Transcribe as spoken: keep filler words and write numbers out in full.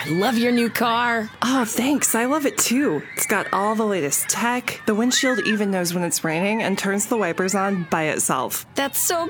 I love your new car. Oh, thanks. I love it too. It's got all the latest tech. The windshield even knows when it's raining and turns the wipers on by itself. That's so